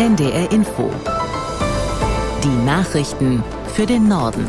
NDR Info. Die Nachrichten für den Norden.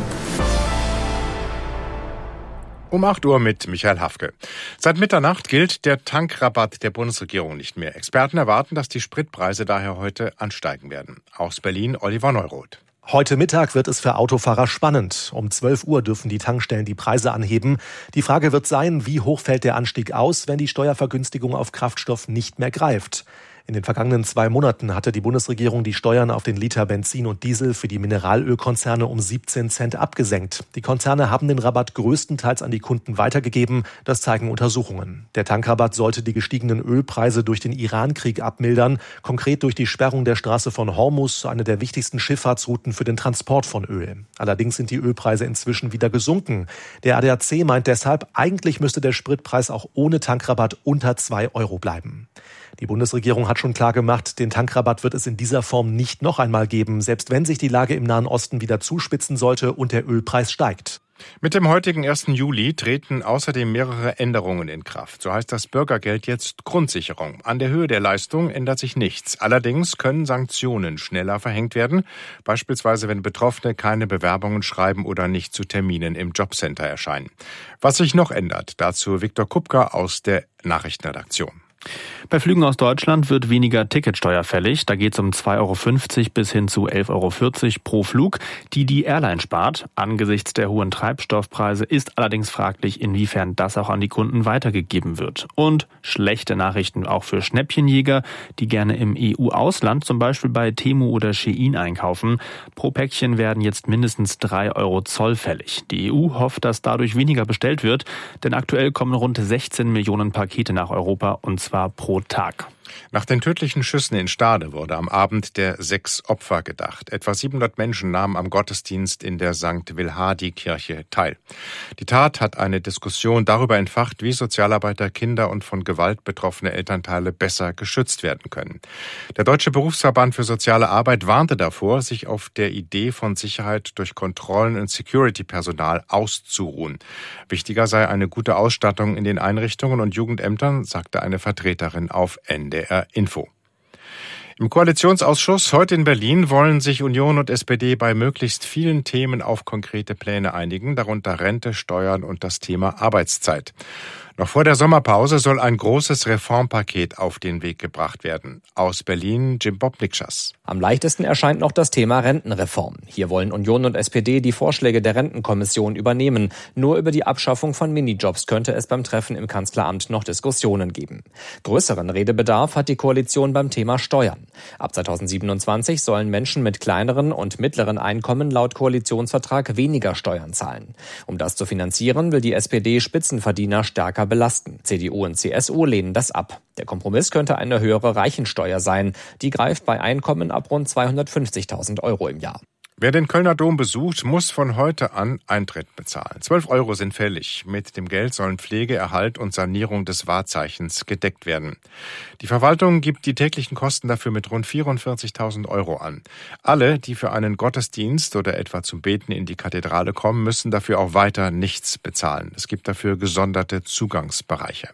Um 8 Uhr mit Michael Hafke. Seit Mitternacht gilt der Tankrabatt der Bundesregierung nicht mehr. Experten erwarten, dass die Spritpreise daher heute ansteigen werden. Aus Berlin Oliver Neuroth. Heute Mittag wird es für Autofahrer spannend. Um 12 Uhr dürfen die Tankstellen die Preise anheben. Die Frage wird sein, wie hoch fällt der Anstieg aus, wenn die Steuervergünstigung auf Kraftstoff nicht mehr greift. In den vergangenen 2 Monaten hatte die Bundesregierung die Steuern auf den Liter Benzin und Diesel für die Mineralölkonzerne um 17 Cent abgesenkt. Die Konzerne haben den Rabatt größtenteils an die Kunden weitergegeben. Das zeigen Untersuchungen. Der Tankrabatt sollte die gestiegenen Ölpreise durch den Irankrieg abmildern. Konkret durch die Sperrung der Straße von Hormuz, eine der wichtigsten Schifffahrtsrouten für den Transport von Öl. Allerdings sind die Ölpreise inzwischen wieder gesunken. Der ADAC meint deshalb, eigentlich müsste der Spritpreis auch ohne Tankrabatt unter 2 Euro bleiben. Die Bundesregierung hat schon klargemacht, den Tankrabatt wird es in dieser Form nicht noch einmal geben, selbst wenn sich die Lage im Nahen Osten wieder zuspitzen sollte und der Ölpreis steigt. Mit dem heutigen 1. Juli treten außerdem mehrere Änderungen in Kraft. So heißt das Bürgergeld jetzt Grundsicherung. An der Höhe der Leistung ändert sich nichts. Allerdings können Sanktionen schneller verhängt werden, beispielsweise wenn Betroffene keine Bewerbungen schreiben oder nicht zu Terminen im Jobcenter erscheinen. Was sich noch ändert, dazu Viktor Kupka aus der Nachrichtenredaktion. Bei Flügen aus Deutschland wird weniger Ticketsteuer fällig. Da geht es um 2,50 € bis hin zu 11,40 € pro Flug, die Airline spart. Angesichts der hohen Treibstoffpreise ist allerdings fraglich, inwiefern das auch an die Kunden weitergegeben wird. Und schlechte Nachrichten auch für Schnäppchenjäger, die gerne im EU-Ausland, zum Beispiel bei Temu oder Shein einkaufen. Pro Päckchen werden jetzt mindestens 3 € Zoll fällig. Die EU hofft, dass dadurch weniger bestellt wird, denn aktuell kommen rund 16 Millionen Pakete nach Europa, und zwar pro Tag. Nach den tödlichen Schüssen in Stade wurde am Abend der 6 Opfer gedacht. Etwa 700 Menschen nahmen am Gottesdienst in der St. Wilhardi-Kirche teil. Die Tat hat eine Diskussion darüber entfacht, wie Sozialarbeiter, Kinder und von Gewalt betroffene Elternteile besser geschützt werden können. Der Deutsche Berufsverband für soziale Arbeit warnte davor, sich auf der Idee von Sicherheit durch Kontrollen und Security-Personal auszuruhen. Wichtiger sei eine gute Ausstattung in den Einrichtungen und Jugendämtern, sagte eine Vertreterin auf NDR Info. Im Koalitionsausschuss heute in Berlin wollen sich Union und SPD bei möglichst vielen Themen auf konkrete Pläne einigen, darunter Rente, Steuern und das Thema Arbeitszeit. Noch vor der Sommerpause soll ein großes Reformpaket auf den Weg gebracht werden. Aus Berlin Jim Bob Nikschas. Am leichtesten erscheint noch das Thema Rentenreform. Hier wollen Union und SPD die Vorschläge der Rentenkommission übernehmen. Nur über die Abschaffung von Minijobs könnte es beim Treffen im Kanzleramt noch Diskussionen geben. Größeren Redebedarf hat die Koalition beim Thema Steuern. Ab 2027 sollen Menschen mit kleineren und mittleren Einkommen laut Koalitionsvertrag weniger Steuern zahlen. Um das zu finanzieren, will die SPD Spitzenverdiener stärker belasten. CDU und CSU lehnen das ab. Der Kompromiss könnte eine höhere Reichensteuer sein. Die greift bei Einkommen ab rund 250.000 € im Jahr. Wer den Kölner Dom besucht, muss von heute an Eintritt bezahlen. 12 € sind fällig. Mit dem Geld sollen Pflege, Erhalt und Sanierung des Wahrzeichens gedeckt werden. Die Verwaltung gibt die täglichen Kosten dafür mit rund 44.000 € an. Alle, die für einen Gottesdienst oder etwa zum Beten in die Kathedrale kommen, müssen dafür auch weiter nichts bezahlen. Es gibt dafür gesonderte Zugangsbereiche.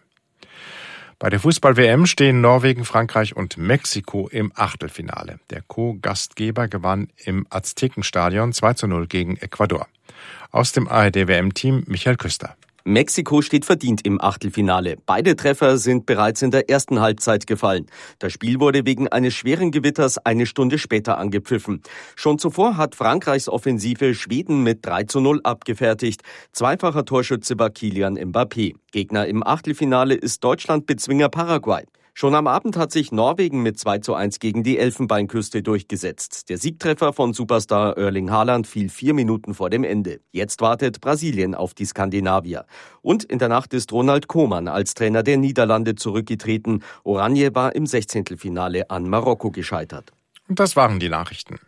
Bei der Fußball-WM stehen Norwegen, Frankreich und Mexiko im Achtelfinale. Der Co-Gastgeber gewann im Aztekenstadion 2:0 gegen Ecuador. Aus dem ARD-WM-Team Michael Küster. Mexiko steht verdient im Achtelfinale. Beide Treffer sind bereits in der ersten Halbzeit gefallen. Das Spiel wurde wegen eines schweren Gewitters eine Stunde später angepfiffen. Schon zuvor hat Frankreichs Offensive Schweden mit 3:0 abgefertigt. Zweifacher Torschütze war Kylian Mbappé. Gegner im Achtelfinale ist Deutschland-Bezwinger Paraguay. Schon am Abend hat sich Norwegen mit 2:1 gegen die Elfenbeinküste durchgesetzt. Der Siegtreffer von Superstar Erling Haaland fiel 4 Minuten vor dem Ende. Jetzt wartet Brasilien auf die Skandinavier. Und in der Nacht ist Ronald Koeman als Trainer der Niederlande zurückgetreten. Oranje war im 16. an Marokko gescheitert. Und das waren die Nachrichten.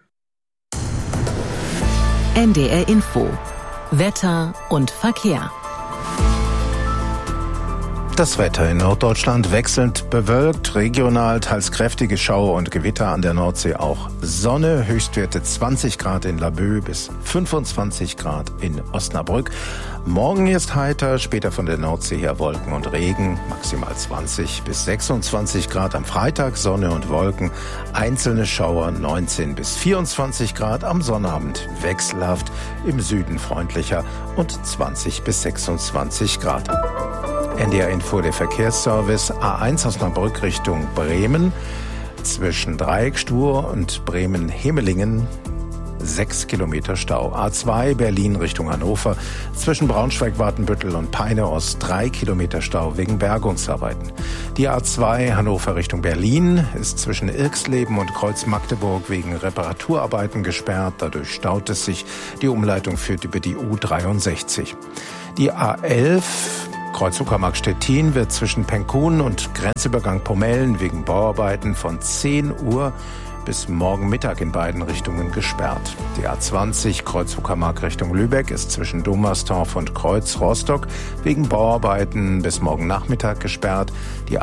NDR Info. Wetter und Verkehr. Das Wetter in Norddeutschland wechselnd bewölkt, regional teils kräftige Schauer und Gewitter, an der Nordsee auch Sonne, Höchstwerte 20 Grad in Laboe bis 25 Grad in Osnabrück. Morgen ist heiter, später von der Nordsee her Wolken und Regen, maximal 20 bis 26 Grad. Am Freitag Sonne und Wolken, einzelne Schauer 19 bis 24 Grad. Am Sonnabend wechselhaft, im Süden freundlicher und 20 bis 26 Grad. NDR Info, der Verkehrsservice. A1 Osnabrück Richtung Bremen. Zwischen Dreieckstuhr und Bremen-Hemelingen 6 Kilometer Stau. A2 Berlin Richtung Hannover. Zwischen Braunschweig-Watenbüttel und Peine-Ost 3 Kilometer Stau wegen Bergungsarbeiten. Die A2 Hannover Richtung Berlin ist zwischen Irxleben und Kreuz-Magdeburg wegen Reparaturarbeiten gesperrt. Dadurch staut es sich. Die Umleitung führt über die U63. Die A11 Kreuz-Uckermark-Stettin wird zwischen Penkun und Grenzübergang Pomellen wegen Bauarbeiten von 10 Uhr bis morgen Mittag in beiden Richtungen gesperrt. Die A20 Kreuz-Uckermark Richtung Lübeck ist zwischen Dommersdorf und Kreuz-Rostock wegen Bauarbeiten bis morgen Nachmittag gesperrt. Die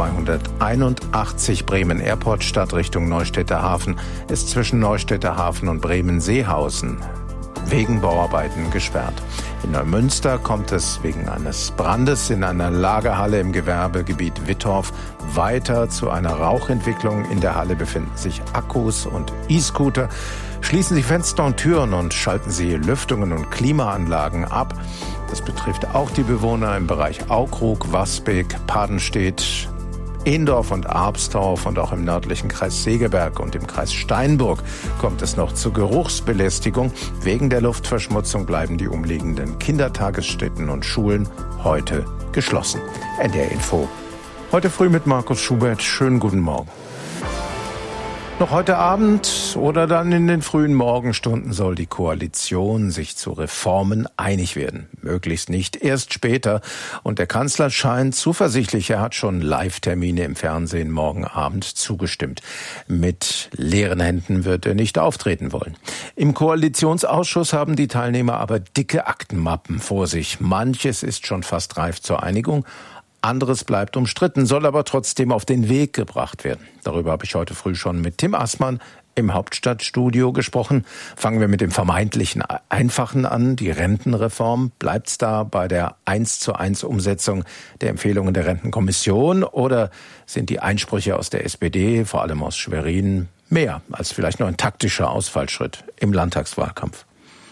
A281 Bremen-Airport-Stadt Richtung Neustädter Hafen ist zwischen Neustädter Hafen und Bremen-Seehausen wegen Bauarbeiten gesperrt. In Neumünster kommt es wegen eines Brandes in einer Lagerhalle im Gewerbegebiet Wittorf weiter zu einer Rauchentwicklung. In der Halle befinden sich Akkus und E-Scooter. Schließen Sie Fenster und Türen und schalten Sie Lüftungen und Klimaanlagen ab. Das betrifft auch die Bewohner im Bereich Aukrug, Wasbeck, Padenstedt, Ehndorf und Arpsdorf und auch im nördlichen Kreis Segeberg und im Kreis Steinburg kommt es noch zur Geruchsbelästigung. Wegen der Luftverschmutzung bleiben die umliegenden Kindertagesstätten und Schulen heute geschlossen. NDR Info. Heute früh mit Markus Schubert. Schönen guten Morgen. Noch heute Abend oder dann in den frühen Morgenstunden soll die Koalition sich zu Reformen einig werden. Möglichst nicht erst später. Und der Kanzler scheint zuversichtlich. Er hat schon Live-Termine im Fernsehen morgen Abend zugestimmt. Mit leeren Händen wird er nicht auftreten wollen. Im Koalitionsausschuss haben die Teilnehmer aber dicke Aktenmappen vor sich. Manches ist schon fast reif zur Einigung. Anderes bleibt umstritten, soll aber trotzdem auf den Weg gebracht werden. Darüber habe ich heute früh schon mit Tim Assmann im Hauptstadtstudio gesprochen. Fangen wir mit dem vermeintlichen Einfachen an, die Rentenreform. Bleibt's da bei der 1:1 Umsetzung der Empfehlungen der Rentenkommission oder sind die Einsprüche aus der SPD, vor allem aus Schwerin, mehr als vielleicht nur ein taktischer Ausfallschritt im Landtagswahlkampf?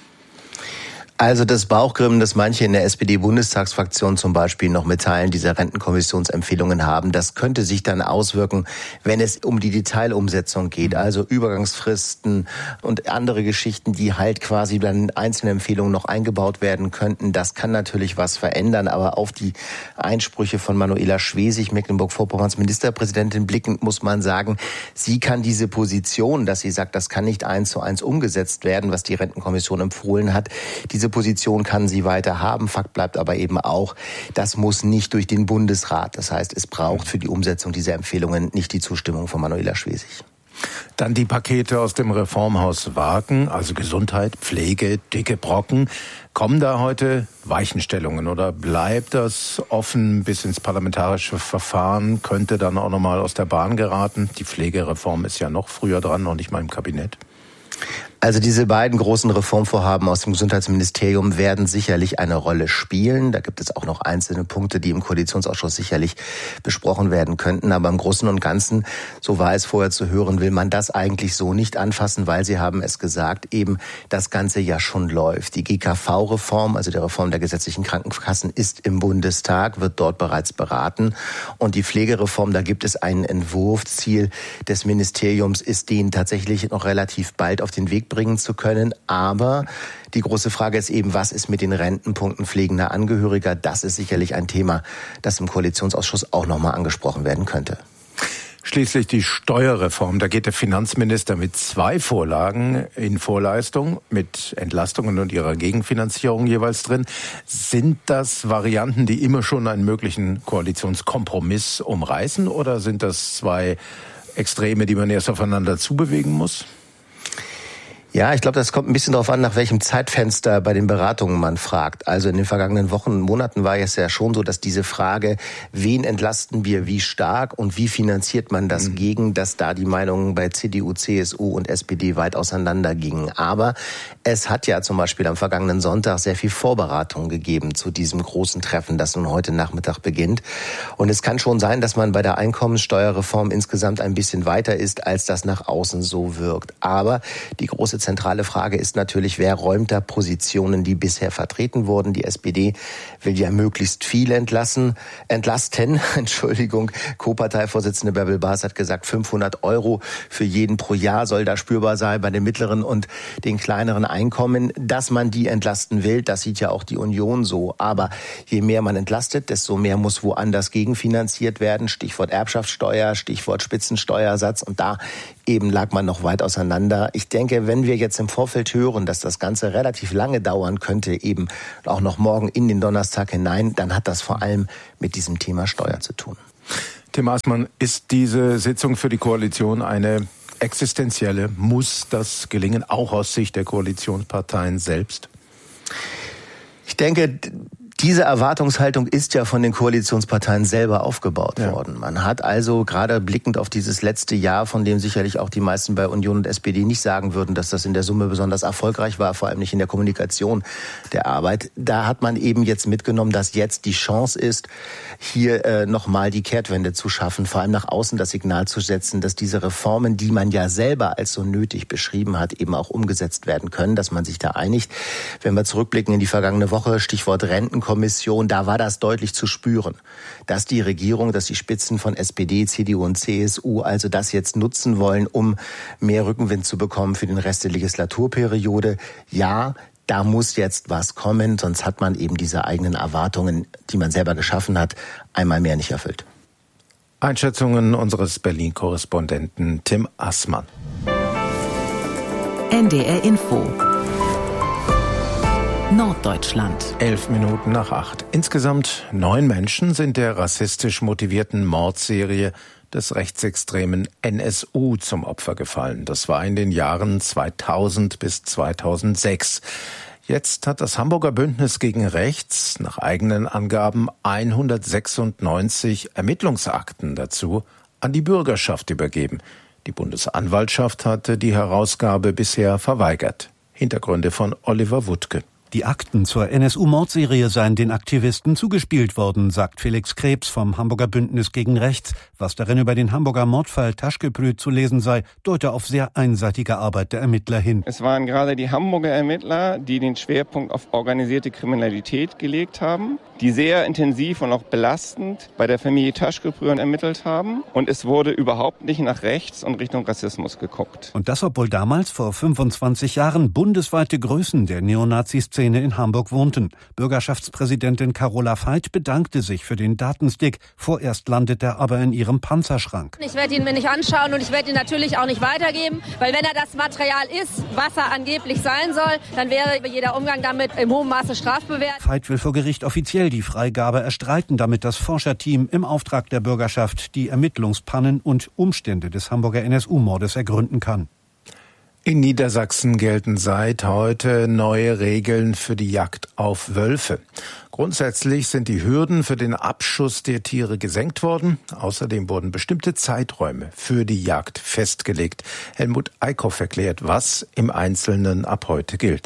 Also das Bauchgrimmen, das manche in der SPD-Bundestagsfraktion zum Beispiel noch mit Teilen dieser Rentenkommissionsempfehlungen haben, das könnte sich dann auswirken, wenn es um die Detailumsetzung geht. Also Übergangsfristen und andere Geschichten, die halt quasi dann in einzelne Empfehlungen noch eingebaut werden könnten. Das kann natürlich was verändern, aber auf die Einsprüche von Manuela Schwesig, Mecklenburg-Vorpommerns Ministerpräsidentin blickend, muss man sagen, sie kann diese Position, dass sie sagt, das kann nicht 1:1 umgesetzt werden, was die Rentenkommission empfohlen hat, diese Position kann sie weiter haben. Fakt bleibt aber eben auch, das muss nicht durch den Bundesrat. Das heißt, es braucht für die Umsetzung dieser Empfehlungen nicht die Zustimmung von Manuela Schwesig. Dann die Pakete aus dem Reformhaus Wagen, also Gesundheit, Pflege, dicke Brocken. Kommen da heute Weichenstellungen oder bleibt das offen bis ins parlamentarische Verfahren? Könnte dann auch nochmal aus der Bahn geraten? Die Pflegereform ist ja noch früher dran, noch nicht mal im Kabinett. Also diese beiden großen Reformvorhaben aus dem Gesundheitsministerium werden sicherlich eine Rolle spielen. Da gibt es auch noch einzelne Punkte, die im Koalitionsausschuss sicherlich besprochen werden könnten. Aber im Großen und Ganzen, so war es vorher zu hören, will man das eigentlich so nicht anfassen, weil Sie haben es gesagt, eben das Ganze ja schon läuft. Die GKV-Reform, also die Reform der gesetzlichen Krankenkassen, ist im Bundestag, wird dort bereits beraten. Und die Pflegereform, da gibt es einen Entwurf. Ziel des Ministeriums ist, den tatsächlich noch relativ bald auf den Weg bringen zu können. Aber die große Frage ist eben, was ist mit den Rentenpunkten pflegender Angehöriger? Das ist sicherlich ein Thema, das im Koalitionsausschuss auch nochmal angesprochen werden könnte. Schließlich die Steuerreform. Da geht der Finanzminister mit 2 Vorlagen in Vorleistung, mit Entlastungen und ihrer Gegenfinanzierung jeweils drin. Sind das Varianten, die immer schon einen möglichen Koalitionskompromiss umreißen, oder sind das 2 Extreme, die man erst aufeinander zubewegen muss? Ja, ich glaube, das kommt ein bisschen darauf an, nach welchem Zeitfenster bei den Beratungen man fragt. Also in den vergangenen Wochen und Monaten war es ja schon so, dass diese Frage, wen entlasten wir wie stark und wie finanziert man das gegen, dass da die Meinungen bei CDU, CSU und SPD weit auseinandergingen. Aber es hat ja zum Beispiel am vergangenen Sonntag sehr viel Vorberatung gegeben zu diesem großen Treffen, das nun heute Nachmittag beginnt. Und es kann schon sein, dass man bei der Einkommenssteuerreform insgesamt ein bisschen weiter ist, als das nach außen so wirkt. Aber die große zentrale Frage ist natürlich, wer räumt da Positionen, die bisher vertreten wurden. Die SPD will ja möglichst viel entlasten. Co-Parteivorsitzende Bärbel Baas hat gesagt, 500 € für jeden pro Jahr soll da spürbar sein bei den mittleren und den kleineren Einkommen. Dass man die entlasten will, das sieht ja auch die Union so. Aber je mehr man entlastet, desto mehr muss woanders gegenfinanziert werden. Stichwort Erbschaftssteuer, Stichwort Spitzensteuersatz. Und da eben lag man noch weit auseinander. Ich denke, wenn wir jetzt im Vorfeld hören, dass das Ganze relativ lange dauern könnte, eben auch noch morgen in den Donnerstag hinein, dann hat das vor allem mit diesem Thema Steuer zu tun. Tim Assmann, ist diese Sitzung für die Koalition eine existenzielle? Muss das gelingen, auch aus Sicht der Koalitionsparteien selbst? Ich denke, diese Erwartungshaltung ist ja von den Koalitionsparteien selber aufgebaut worden. Man hat also gerade blickend auf dieses letzte Jahr, von dem sicherlich auch die meisten bei Union und SPD nicht sagen würden, dass das in der Summe besonders erfolgreich war, vor allem nicht in der Kommunikation der Arbeit. Da hat man eben jetzt mitgenommen, dass jetzt die Chance ist, hier nochmal die Kehrtwende zu schaffen, vor allem nach außen das Signal zu setzen, dass diese Reformen, die man ja selber als so nötig beschrieben hat, eben auch umgesetzt werden können, dass man sich da einigt. Wenn wir zurückblicken in die vergangene Woche, Stichwort Rentenkommission, da war das deutlich zu spüren, dass die Regierung, dass die Spitzen von SPD, CDU und CSU also das jetzt nutzen wollen, um mehr Rückenwind zu bekommen für den Rest der Legislaturperiode. Ja, da muss jetzt was kommen, sonst hat man eben diese eigenen Erwartungen, die man selber geschaffen hat, einmal mehr nicht erfüllt. Einschätzungen unseres Berlin-Korrespondenten Tim Assmann. NDR Info Norddeutschland. 7:11. Insgesamt 9 Menschen sind der rassistisch motivierten Mordserie des rechtsextremen NSU zum Opfer gefallen. Das war in den Jahren 2000 bis 2006. Jetzt hat das Hamburger Bündnis gegen Rechts nach eigenen Angaben 196 Ermittlungsakten dazu an die Bürgerschaft übergeben. Die Bundesanwaltschaft hatte die Herausgabe bisher verweigert. Hintergründe von Oliver Wuttke. Die Akten zur NSU-Mordserie seien den Aktivisten zugespielt worden, sagt Felix Krebs vom Hamburger Bündnis gegen Rechts. Was darin über den Hamburger Mordfall Taschkeprü zu lesen sei, deute auf sehr einseitige Arbeit der Ermittler hin. Es waren gerade die Hamburger Ermittler, die den Schwerpunkt auf organisierte Kriminalität gelegt haben, die sehr intensiv und auch belastend bei der Familie Taschkeprü ermittelt haben. Und es wurde überhaupt nicht nach rechts und Richtung Rassismus geguckt. Und das, obwohl damals vor 25 Jahren bundesweite Größen der Neonazi-Szene in Hamburg wohnten. Bürgerschaftspräsidentin Carola Veit bedankte sich für den Datenstick. Vorerst landet er aber in ihrem Panzerschrank. Ich werde ihn mir nicht anschauen und ich werde ihn natürlich auch nicht weitergeben, weil wenn er das Material ist, was er angeblich sein soll, dann wäre jeder Umgang damit im hohen Maße strafbewehrt. Veit will vor Gericht offiziell die Freigabe erstreiten, damit das Forscherteam im Auftrag der Bürgerschaft die Ermittlungspannen und Umstände des Hamburger NSU-Mordes ergründen kann. In Niedersachsen gelten seit heute neue Regeln für die Jagd auf Wölfe. Grundsätzlich sind die Hürden für den Abschuss der Tiere gesenkt worden. Außerdem wurden bestimmte Zeiträume für die Jagd festgelegt. Helmut Eickhoff erklärt, was im Einzelnen ab heute gilt.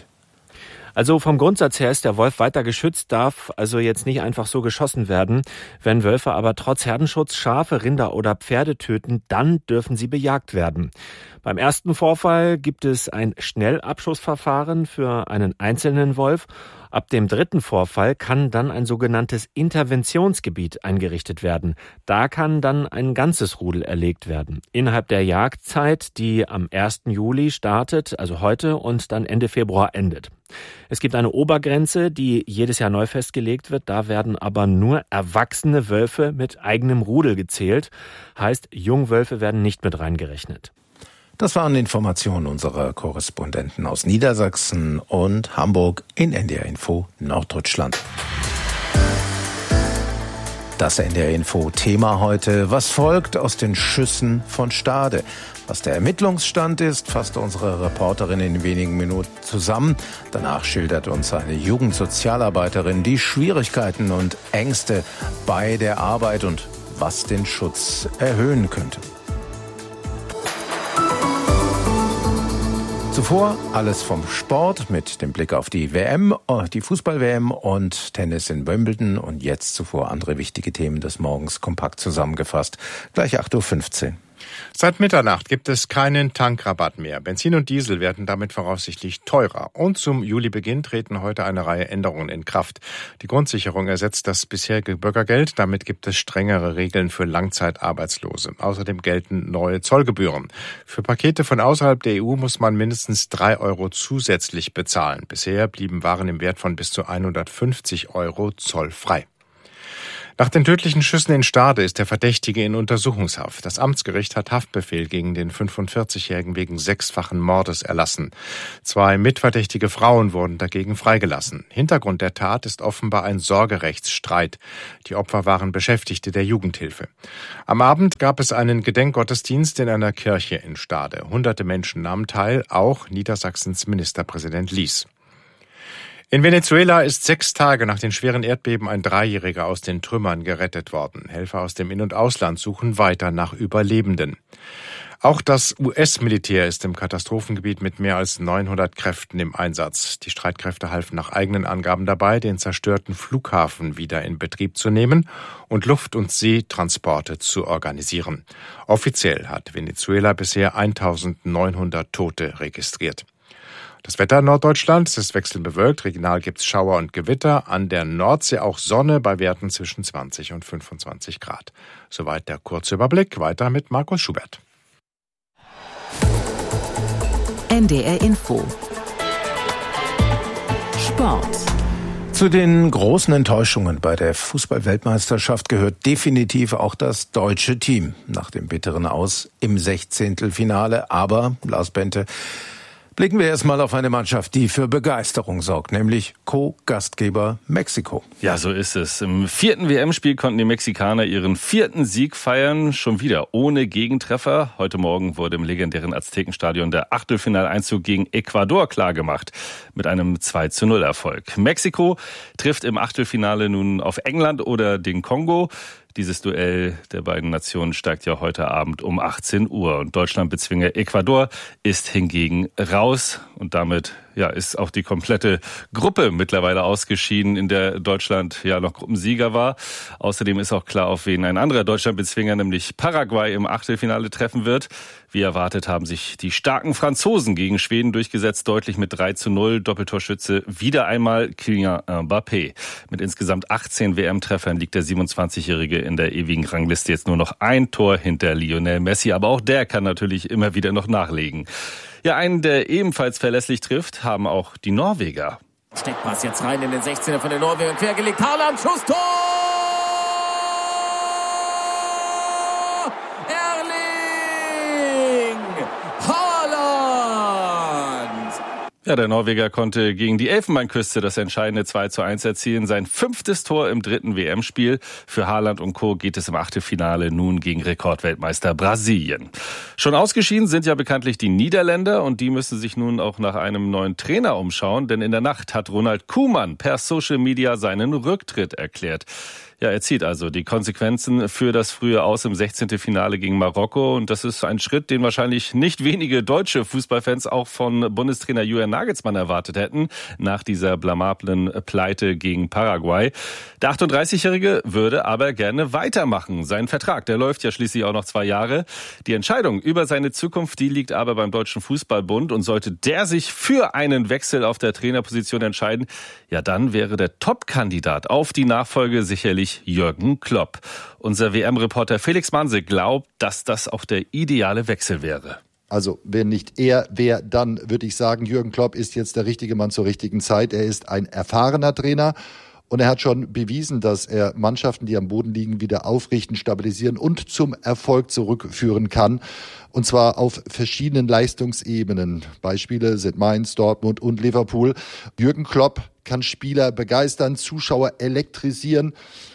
Also vom Grundsatz her ist der Wolf weiter geschützt, darf also jetzt nicht einfach so geschossen werden. Wenn Wölfe aber trotz Herdenschutz Schafe, Rinder oder Pferde töten, dann dürfen sie bejagt werden. Beim ersten Vorfall gibt es ein Schnellabschussverfahren für einen einzelnen Wolf. Ab dem dritten Vorfall kann dann ein sogenanntes Interventionsgebiet eingerichtet werden. Da kann dann ein ganzes Rudel erlegt werden. Innerhalb der Jagdzeit, die am 1. Juli startet, also heute, und dann Ende Februar endet. Es gibt eine Obergrenze, die jedes Jahr neu festgelegt wird. Da werden aber nur erwachsene Wölfe mit eigenem Rudel gezählt. Heißt, Jungwölfe werden nicht mit reingerechnet. Das waren Informationen unserer Korrespondenten aus Niedersachsen und Hamburg in NDR Info Norddeutschland. Das NDR Info Thema heute. Was folgt aus den Schüssen von Stade? Was der Ermittlungsstand ist, fasst unsere Reporterin in wenigen Minuten zusammen. Danach schildert uns eine Jugendsozialarbeiterin die Schwierigkeiten und Ängste bei der Arbeit und was den Schutz erhöhen könnte. Zuvor alles vom Sport mit dem Blick auf die WM, die Fußball-WM und Tennis in Wimbledon. Und jetzt zuvor andere wichtige Themen des Morgens kompakt zusammengefasst. Gleich 8.15 Uhr. Seit Mitternacht gibt es keinen Tankrabatt mehr. Benzin und Diesel werden damit voraussichtlich teurer. Und zum Julibeginn treten heute eine Reihe Änderungen in Kraft. Die Grundsicherung ersetzt das bisherige Bürgergeld. Damit gibt es strengere Regeln für Langzeitarbeitslose. Außerdem gelten neue Zollgebühren. Für Pakete von außerhalb der EU muss man mindestens 3 Euro zusätzlich bezahlen. Bisher blieben Waren im Wert von bis zu 150 Euro zollfrei. Nach den tödlichen Schüssen in Stade ist der Verdächtige in Untersuchungshaft. Das Amtsgericht hat Haftbefehl gegen den 45-Jährigen wegen 6-fachen Mordes erlassen. 2 mitverdächtige Frauen wurden dagegen freigelassen. Hintergrund der Tat ist offenbar ein Sorgerechtsstreit. Die Opfer waren Beschäftigte der Jugendhilfe. Am Abend gab es einen Gedenkgottesdienst in einer Kirche in Stade. Hunderte Menschen nahmen teil, auch Niedersachsens Ministerpräsident Lies. In Venezuela ist 6 Tage nach den schweren Erdbeben ein 3-Jähriger aus den Trümmern gerettet worden. Helfer aus dem In- und Ausland suchen weiter nach Überlebenden. Auch das US-Militär ist im Katastrophengebiet mit mehr als 900 Kräften im Einsatz. Die Streitkräfte halfen nach eigenen Angaben dabei, den zerstörten Flughafen wieder in Betrieb zu nehmen und Luft- und Seetransporte zu organisieren. Offiziell hat Venezuela bisher 1900 Tote registriert. Das Wetter in Norddeutschland, es ist wechselnd bewölkt, regional gibt es Schauer und Gewitter, an der Nordsee auch Sonne bei Werten zwischen 20 und 25 Grad. Soweit der kurze Überblick, weiter mit Markus Schubert. NDR Info Sport. Zu den großen Enttäuschungen bei der Fußball-Weltmeisterschaft gehört definitiv auch das deutsche Team. Nach dem bitteren Aus im 16. Aber, Lars Bente, blicken wir erstmal auf eine Mannschaft, die für Begeisterung sorgt, nämlich Co-Gastgeber Mexiko. Ja, so ist es. Im 4. WM-Spiel konnten die Mexikaner ihren 4. Sieg feiern, schon wieder ohne Gegentreffer. Heute Morgen wurde im legendären Aztekenstadion der Achtelfinaleinzug gegen Ecuador klargemacht, mit einem 2:0-Erfolg. Mexiko trifft im Achtelfinale nun auf England oder den Kongo. Dieses Duell der beiden Nationen steigt ja heute Abend um 18 Uhr. Und Deutschland-Bezwinger Ecuador ist hingegen raus. Und damit ist auch die komplette Gruppe mittlerweile ausgeschieden, in der Deutschland noch Gruppensieger war. Außerdem ist auch klar, auf wen ein anderer Deutschland-Bezwinger, nämlich Paraguay, im Achtelfinale treffen wird. Wie erwartet haben sich die starken Franzosen gegen Schweden durchgesetzt, deutlich mit 3:0. Doppeltorschütze wieder einmal Kylian Mbappé. Mit insgesamt 18 WM-Treffern liegt der 27-Jährige in der ewigen Rangliste jetzt nur noch ein Tor hinter Lionel Messi. Aber auch der kann natürlich immer wieder noch nachlegen. Ja, einen, der ebenfalls verlässlich trifft, haben auch die Norweger. Steckpass jetzt rein in den 16er von den Norwegern. Quergelegt, Haaland, Schusstor! Erling Haaland! Ja, der Norweger konnte gegen die Elfenbeinküste das entscheidende 2:1 erzielen. Sein 5. Tor im 3. WM-Spiel. Für Haaland und Co. geht es im Achtelfinale nun gegen Rekordweltmeister Brasilien. Schon ausgeschieden sind ja bekanntlich die Niederländer und die müssen sich nun auch nach einem neuen Trainer umschauen, denn in der Nacht hat Ronald Koeman per Social Media seinen Rücktritt erklärt. Ja, er zieht also die Konsequenzen für das frühe Aus im 16. Finale gegen Marokko. Und das ist ein Schritt, den wahrscheinlich nicht wenige deutsche Fußballfans auch von Bundestrainer Julian Nagelsmann erwartet hätten, nach dieser blamablen Pleite gegen Paraguay. Der 38-Jährige würde aber gerne weitermachen. Sein Vertrag, der läuft ja schließlich auch noch 2 Jahre. Die Entscheidung über seine Zukunft, die liegt aber beim Deutschen Fußballbund. Und sollte der sich für einen Wechsel auf der Trainerposition entscheiden, ja, dann wäre der Top-Kandidat auf die Nachfolge sicherlich Jürgen Klopp. Unser WM-Reporter Felix Manse glaubt, dass das auch der ideale Wechsel wäre. Also wenn nicht er, wer dann, würde ich sagen, Jürgen Klopp ist jetzt der richtige Mann zur richtigen Zeit. Er ist ein erfahrener Trainer und er hat schon bewiesen, dass er Mannschaften, die am Boden liegen, wieder aufrichten, stabilisieren und zum Erfolg zurückführen kann. Und zwar auf verschiedenen Leistungsebenen. Beispiele sind Mainz, Dortmund und Liverpool. Jürgen Klopp kann Spieler begeistern, Zuschauer elektrisieren.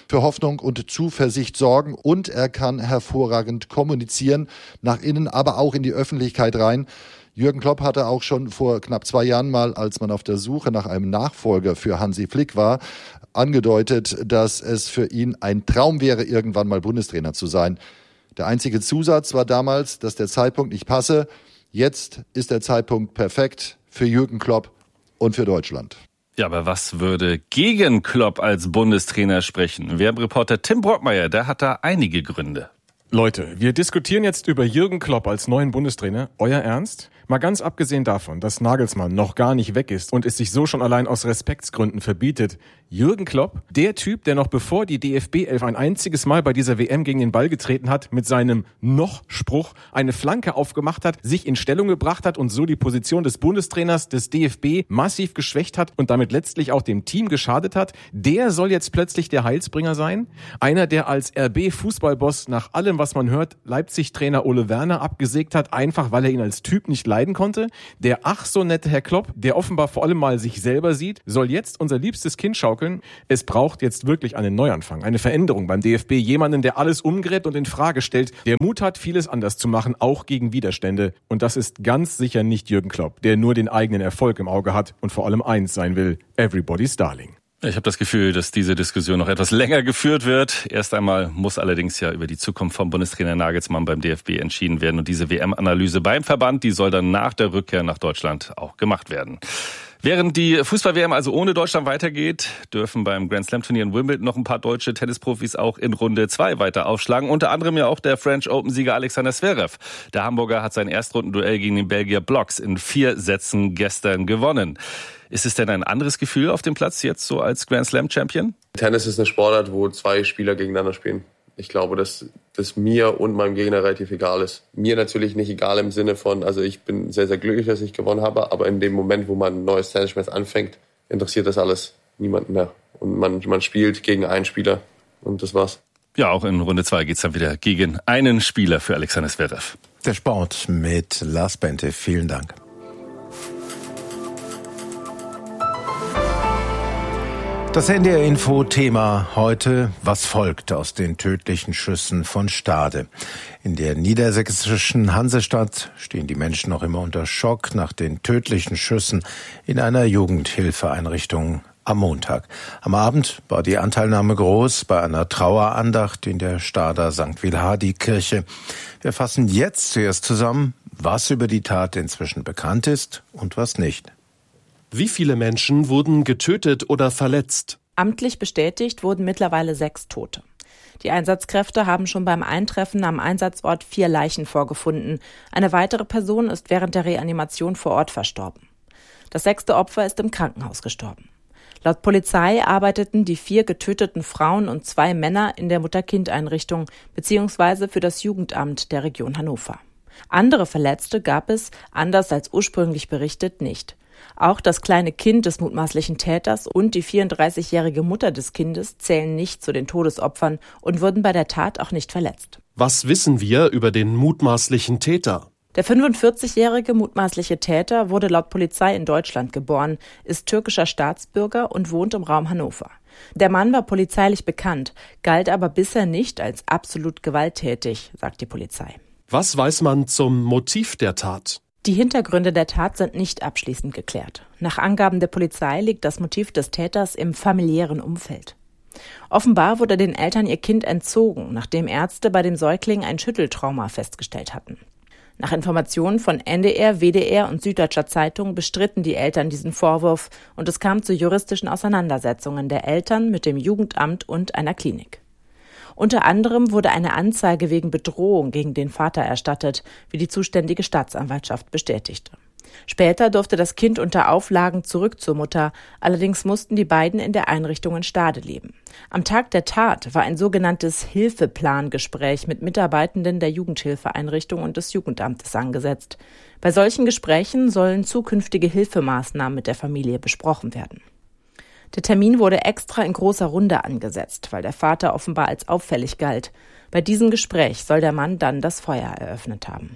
für Hoffnung und Zuversicht sorgen und er kann hervorragend kommunizieren, nach innen, aber auch in die Öffentlichkeit rein. Jürgen Klopp hatte auch schon vor knapp 2 Jahren mal, als man auf der Suche nach einem Nachfolger für Hansi Flick war, angedeutet, dass es für ihn ein Traum wäre, irgendwann mal Bundestrainer zu sein. Der einzige Zusatz war damals, dass der Zeitpunkt nicht passe. Jetzt ist der Zeitpunkt perfekt für Jürgen Klopp und für Deutschland. Ja, aber was würde gegen Klopp als Bundestrainer sprechen? Werbereporter Tim Brockmeier, der hat da einige Gründe. Leute, wir diskutieren jetzt über Jürgen Klopp als neuen Bundestrainer. Euer Ernst? Mal ganz abgesehen davon, dass Nagelsmann noch gar nicht weg ist und es sich so schon allein aus Respektsgründen verbietet. Jürgen Klopp, der Typ, der noch bevor die DFB-11 ein einziges Mal bei dieser WM gegen den Ball getreten hat, mit seinem Noch-Spruch eine Flanke aufgemacht hat, sich in Stellung gebracht hat und so die Position des Bundestrainers des DFB massiv geschwächt hat und damit letztlich auch dem Team geschadet hat, der soll jetzt plötzlich der Heilsbringer sein? Einer, der als RB-Fußballboss nach allem, was man hört, Leipzig-Trainer Ole Werner abgesägt hat, einfach weil er ihn als Typ nicht leiden konnte? Der ach so nette Herr Klopp, der offenbar vor allem mal sich selber sieht, soll jetzt unser liebstes Kind schaukeln? Es braucht jetzt wirklich einen Neuanfang, eine Veränderung beim DFB, jemanden, der alles umgräbt und in Frage stellt, der Mut hat, vieles anders zu machen, auch gegen Widerstände. Und das ist ganz sicher nicht Jürgen Klopp, der nur den eigenen Erfolg im Auge hat und vor allem eins sein will: Everybody's Darling. Ich habe das Gefühl, dass diese Diskussion noch etwas länger geführt wird. Erst einmal muss allerdings ja über die Zukunft vom Bundestrainer Nagelsmann beim DFB entschieden werden. Und diese WM-Analyse beim Verband, die soll dann nach der Rückkehr nach Deutschland auch gemacht werden. Während die Fußball-WM also ohne Deutschland weitergeht, dürfen beim Grand-Slam-Turnier in Wimbledon noch ein paar deutsche Tennisprofis auch in Runde 2 weiter aufschlagen. Unter anderem ja auch der French Open-Sieger Alexander Zverev. Der Hamburger hat sein Erstrundenduell gegen den Belgier Blocks in 4 Sätzen gestern gewonnen. Ist es denn ein anderes Gefühl auf dem Platz jetzt so als Grand-Slam-Champion? Tennis ist eine Sportart, wo 2 Spieler gegeneinander spielen. Ich glaube, dass das mir und meinem Gegner relativ egal ist. Mir natürlich nicht egal im Sinne von, also ich bin sehr, sehr glücklich, dass ich gewonnen habe, aber in dem Moment, wo man ein neues Tennismatch anfängt, interessiert das alles niemanden mehr. Und man spielt gegen einen Spieler und das war's. Ja, auch in Runde 2 geht's dann wieder gegen einen Spieler für Alexander Zverev. Der Sport mit Lars Bente. Vielen Dank. Das NDR-Info-Thema heute: Was folgt aus den tödlichen Schüssen von Stade? In der niedersächsischen Hansestadt stehen die Menschen noch immer unter Schock nach den tödlichen Schüssen in einer Jugendhilfeeinrichtung am Montag. Am Abend war die Anteilnahme groß bei einer Trauerandacht in der Stader St. Wilhardi-Kirche. Wir fassen jetzt zuerst zusammen, was über die Tat inzwischen bekannt ist und was nicht. Wie viele Menschen wurden getötet oder verletzt? Amtlich bestätigt wurden mittlerweile 6 Tote. Die Einsatzkräfte haben schon beim Eintreffen am Einsatzort 4 Leichen vorgefunden. Eine weitere Person ist während der Reanimation vor Ort verstorben. Das 6. Opfer ist im Krankenhaus gestorben. Laut Polizei arbeiteten die 4 getöteten Frauen und 2 Männer in der Mutter-Kind-Einrichtung bzw. für das Jugendamt der Region Hannover. Andere Verletzte gab es, anders als ursprünglich berichtet, nicht. Auch das kleine Kind des mutmaßlichen Täters und die 34-jährige Mutter des Kindes zählen nicht zu den Todesopfern und wurden bei der Tat auch nicht verletzt. Was wissen wir über den mutmaßlichen Täter? Der 45-jährige mutmaßliche Täter wurde laut Polizei in Deutschland geboren, ist türkischer Staatsbürger und wohnt im Raum Hannover. Der Mann war polizeilich bekannt, galt aber bisher nicht als absolut gewalttätig, sagt die Polizei. Was weiß man zum Motiv der Tat? Die Hintergründe der Tat sind nicht abschließend geklärt. Nach Angaben der Polizei liegt das Motiv des Täters im familiären Umfeld. Offenbar wurde den Eltern ihr Kind entzogen, nachdem Ärzte bei dem Säugling ein Schütteltrauma festgestellt hatten. Nach Informationen von NDR, WDR und Süddeutscher Zeitung bestritten die Eltern diesen Vorwurf und es kam zu juristischen Auseinandersetzungen der Eltern mit dem Jugendamt und einer Klinik. Unter anderem wurde eine Anzeige wegen Bedrohung gegen den Vater erstattet, wie die zuständige Staatsanwaltschaft bestätigte. Später durfte das Kind unter Auflagen zurück zur Mutter, allerdings mussten die beiden in der Einrichtung in Stade leben. Am Tag der Tat war ein sogenanntes Hilfeplangespräch mit Mitarbeitenden der Jugendhilfeeinrichtung und des Jugendamtes angesetzt. Bei solchen Gesprächen sollen zukünftige Hilfemaßnahmen mit der Familie besprochen werden. Der Termin wurde extra in großer Runde angesetzt, weil der Vater offenbar als auffällig galt. Bei diesem Gespräch soll der Mann dann das Feuer eröffnet haben.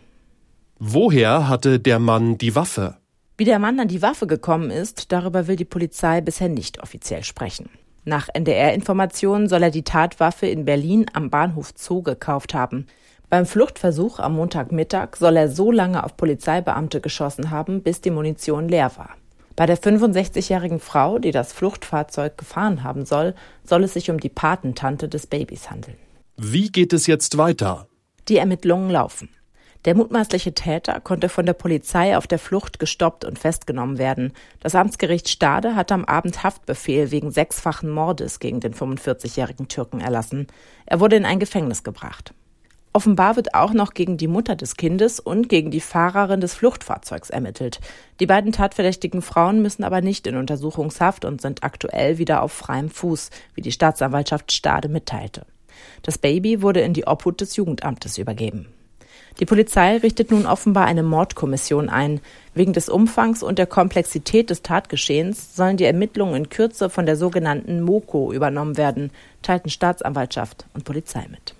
Woher hatte der Mann die Waffe? Wie der Mann an die Waffe gekommen ist, darüber will die Polizei bisher nicht offiziell sprechen. Nach NDR-Informationen soll er die Tatwaffe in Berlin am Bahnhof Zoo gekauft haben. Beim Fluchtversuch am Montagmittag soll er so lange auf Polizeibeamte geschossen haben, bis die Munition leer war. Bei der 65-jährigen Frau, die das Fluchtfahrzeug gefahren haben soll es sich um die Patentante des Babys handeln. Wie geht es jetzt weiter? Die Ermittlungen laufen. Der mutmaßliche Täter konnte von der Polizei auf der Flucht gestoppt und festgenommen werden. Das Amtsgericht Stade hat am Abend Haftbefehl wegen 6-fachen Mordes gegen den 45-jährigen Türken erlassen. Er wurde in ein Gefängnis gebracht. Offenbar wird auch noch gegen die Mutter des Kindes und gegen die Fahrerin des Fluchtfahrzeugs ermittelt. Die beiden tatverdächtigen Frauen müssen aber nicht in Untersuchungshaft und sind aktuell wieder auf freiem Fuß, wie die Staatsanwaltschaft Stade mitteilte. Das Baby wurde in die Obhut des Jugendamtes übergeben. Die Polizei richtet nun offenbar eine Mordkommission ein. Wegen des Umfangs und der Komplexität des Tatgeschehens sollen die Ermittlungen in Kürze von der sogenannten MoKo übernommen werden, teilten Staatsanwaltschaft und Polizei mit.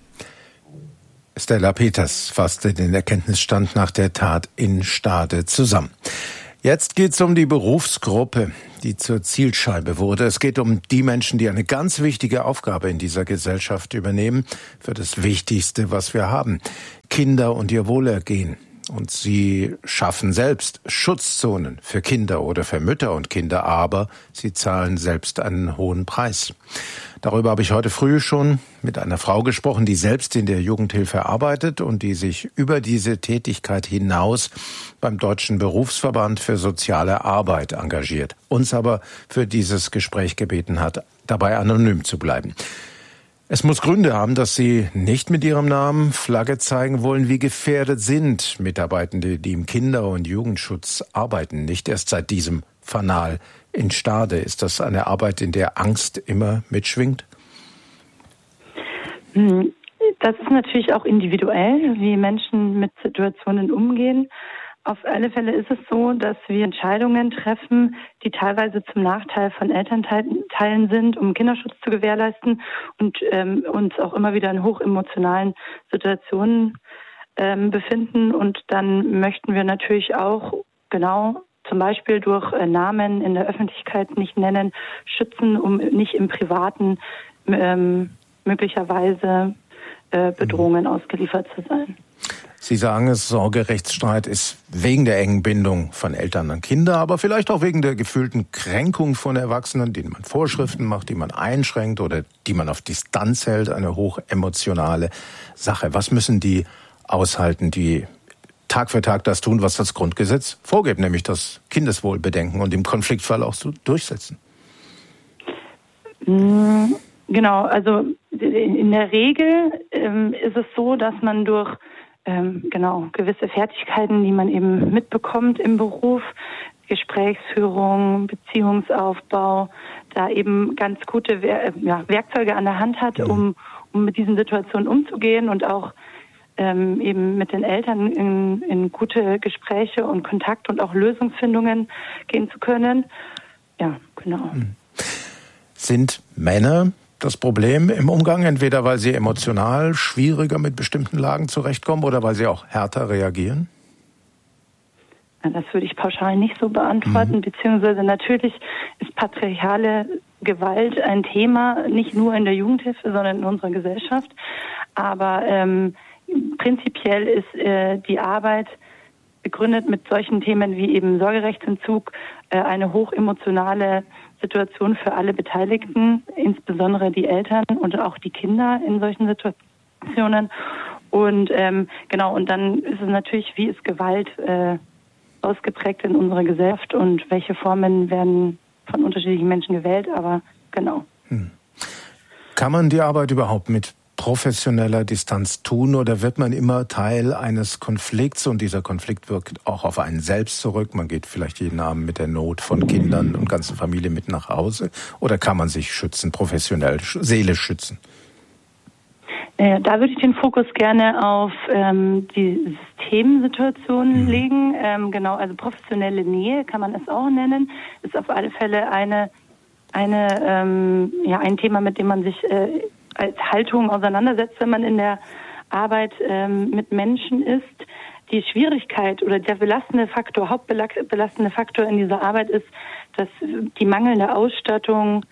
Stella Peters fasste den Erkenntnisstand nach der Tat in Stade zusammen. Jetzt geht es um die Berufsgruppe, die zur Zielscheibe wurde. Es geht um die Menschen, die eine ganz wichtige Aufgabe in dieser Gesellschaft übernehmen, für das Wichtigste, was wir haben: Kinder und ihr Wohlergehen. Und sie schaffen selbst Schutzzonen für Kinder oder für Mütter und Kinder, aber sie zahlen selbst einen hohen Preis. Darüber habe ich heute früh schon mit einer Frau gesprochen, die selbst in der Jugendhilfe arbeitet und die sich über diese Tätigkeit hinaus beim Deutschen Berufsverband für soziale Arbeit engagiert, uns aber für dieses Gespräch gebeten hat, dabei anonym zu bleiben. Es muss Gründe haben, dass Sie nicht mit Ihrem Namen Flagge zeigen wollen. Wie gefährdet sind Mitarbeitende, die im Kinder- und Jugendschutz arbeiten? Nicht erst seit diesem Fanal in Stade. Ist das eine Arbeit, in der Angst immer mitschwingt? Das ist natürlich auch individuell, wie Menschen mit Situationen umgehen. Auf alle Fälle ist es so, dass wir Entscheidungen treffen, die teilweise zum Nachteil von Elternteilen sind, um Kinderschutz zu gewährleisten und uns auch immer wieder in hochemotionalen Situationen befinden. Und dann möchten wir natürlich auch zum Beispiel durch Namen in der Öffentlichkeit nicht nennen, schützen, um nicht im Privaten möglicherweise Bedrohungen ausgeliefert zu sein. Sie sagen es, Sorgerechtsstreit ist wegen der engen Bindung von Eltern an Kinder, aber vielleicht auch wegen der gefühlten Kränkung von Erwachsenen, denen man Vorschriften macht, die man einschränkt oder die man auf Distanz hält, eine hochemotionale Sache. Was müssen die aushalten, die Tag für Tag das tun, was das Grundgesetz vorgibt, nämlich das Kindeswohl bedenken und im Konfliktfall auch so durchsetzen? Genau, also in der Regel ist es so, dass man durch gewisse Fertigkeiten, die man eben mitbekommt im Beruf, Gesprächsführung, Beziehungsaufbau, da eben ganz gute Werkzeuge an der Hand hat, um mit diesen Situationen umzugehen und auch eben mit den Eltern in gute Gespräche und Kontakt und auch Lösungsfindungen gehen zu können. Ja, genau. Sind Männer das Problem im Umgang, entweder weil sie emotional schwieriger mit bestimmten Lagen zurechtkommen oder weil sie auch härter reagieren? Das würde ich pauschal nicht so beantworten, beziehungsweise natürlich ist patriarchale Gewalt ein Thema, nicht nur in der Jugendhilfe, sondern in unserer Gesellschaft. Aber prinzipiell ist die Arbeit begründet mit solchen Themen wie eben Sorgerechtsentzug eine hochemotionale Situation für alle Beteiligten, insbesondere die Eltern und auch die Kinder in solchen Situationen. Und und dann ist es natürlich, wie ist Gewalt ausgeprägt in unserer Gesellschaft und welche Formen werden von unterschiedlichen Menschen gewählt, aber genau. Kann man die Arbeit überhaupt mit professioneller Distanz tun oder wird man immer Teil eines Konflikts und dieser Konflikt wirkt auch auf einen selbst zurück? Man geht vielleicht jeden Abend mit der Not von Kindern und ganzen Familie mit nach Hause oder kann man sich schützen, professionell, seelisch schützen? Da würde ich den Fokus gerne auf die Systemsituationen legen. Also professionelle Nähe kann man es auch nennen. Ist auf alle Fälle ein Thema, mit dem man sich als Haltung auseinandersetzt, wenn man in der Arbeit mit Menschen ist. Die Schwierigkeit oder der hauptbelastende Faktor in dieser Arbeit ist, dass die mangelnde Ausstattung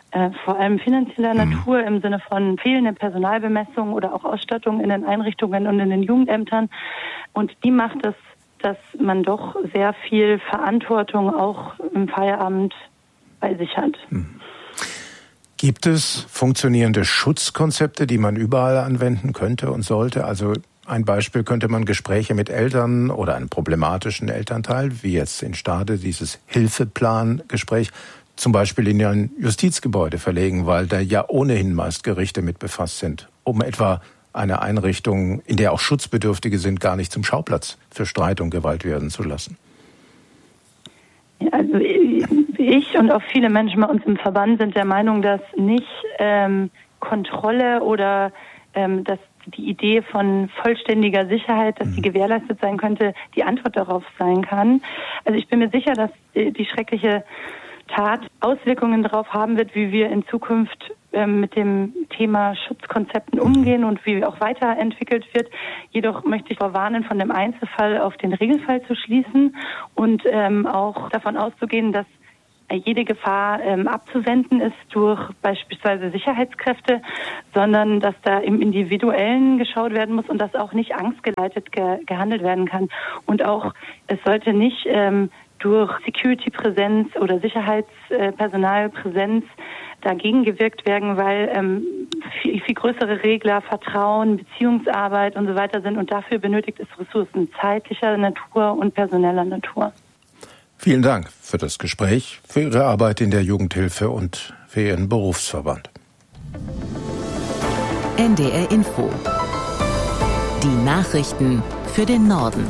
vor allem finanzieller Natur im Sinne von fehlende Personalbemessung oder auch Ausstattung in den Einrichtungen und in den Jugendämtern. Und die macht es, dass man doch sehr viel Verantwortung auch im Feierabend bei sich hat. Gibt es funktionierende Schutzkonzepte, die man überall anwenden könnte und sollte? Also ein Beispiel könnte man Gespräche mit Eltern oder einem problematischen Elternteil, wie jetzt in Stade dieses Hilfeplangespräch, zum Beispiel in ein Justizgebäude verlegen, weil da ja ohnehin meist Gerichte mit befasst sind, um etwa eine Einrichtung, in der auch Schutzbedürftige sind, gar nicht zum Schauplatz für Streit und Gewalt werden zu lassen. Ja, also ich und auch viele Menschen bei uns im Verband sind der Meinung, dass nicht Kontrolle oder dass die Idee von vollständiger Sicherheit, dass die gewährleistet sein könnte, die Antwort darauf sein kann. Also ich bin mir sicher, dass die schreckliche Tat Auswirkungen darauf haben wird, wie wir in Zukunft mit dem Thema Schutzkonzepten umgehen und wie auch weiterentwickelt wird. Jedoch möchte ich warnen, von dem Einzelfall auf den Regelfall zu schließen und auch davon auszugehen, dass jede Gefahr abzuwenden ist durch beispielsweise Sicherheitskräfte, sondern dass da im Individuellen geschaut werden muss und dass auch nicht angstgeleitet gehandelt werden kann. Und auch, es sollte nicht durch Security-Präsenz oder Sicherheitspersonalpräsenz dagegen gewirkt werden, weil viel größere Regler, Vertrauen, Beziehungsarbeit und so weiter sind. Und dafür benötigt es Ressourcen zeitlicher Natur und personeller Natur. Vielen Dank für das Gespräch, für Ihre Arbeit in der Jugendhilfe und für Ihren Berufsverband. NDR Info. Die Nachrichten für den Norden.